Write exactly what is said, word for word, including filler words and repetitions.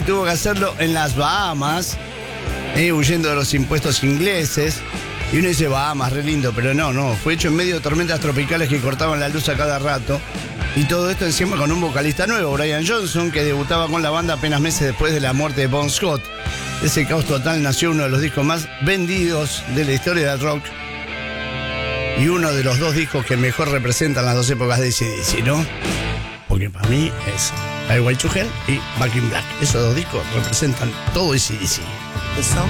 tuvo que hacerlo en las Bahamas, eh, huyendo de los impuestos ingleses. Y uno dice, Bahamas, re lindo, pero no, no. Fue hecho en medio de tormentas tropicales que cortaban la luz a cada rato. Y todo esto encima con un vocalista nuevo, Brian Johnson, que debutaba con la banda apenas meses después de la muerte de Bon Scott. De ese caos total nació uno de los discos más vendidos de la historia del rock. Y uno de los dos discos que mejor representan las dos épocas de A C D C, ¿no? Porque para mí es Highway to Hell y Back in Black. Esos dos discos representan todo A C D C.